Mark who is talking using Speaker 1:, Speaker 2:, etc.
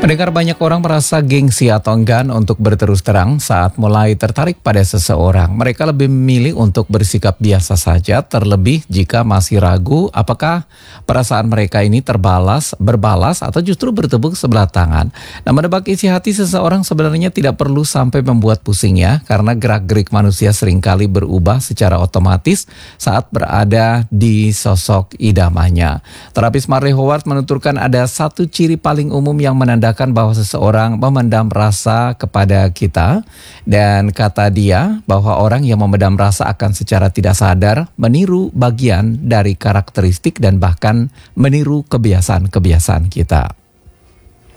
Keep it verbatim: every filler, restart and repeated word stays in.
Speaker 1: Mendengar banyak orang merasa gengsi atau enggan untuk berterus terang saat mulai tertarik pada seseorang. Mereka lebih memilih untuk bersikap biasa saja, terlebih jika masih ragu apakah perasaan mereka ini terbalas, berbalas atau justru bertepuk sebelah tangan. Nah, menebak isi hati seseorang sebenarnya tidak perlu sampai membuat pusing ya, karena gerak-gerik manusia seringkali berubah secara otomatis saat berada di sosok idamannya. Terapis Marley Howard menuturkan ada satu ciri paling umum yang menandakan bahwa seseorang memendam rasa kepada kita, dan kata dia bahwa orang yang memendam rasa akan secara tidak sadar meniru bagian dari karakteristik dan bahkan meniru kebiasaan-kebiasaan kita.